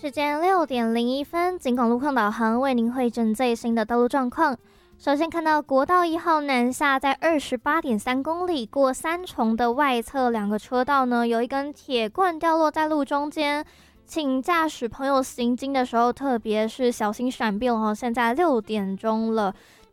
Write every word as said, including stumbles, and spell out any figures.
时间六点零一分，警广路况导航为您汇整最新的道路状况。首先看到国道一号南下，在二十八点三公里过三重的外侧两个车道呢，有一根铁棍掉落在路中间，请驾驶朋友行经的时候，特别是小心闪避哦。现在六点钟了。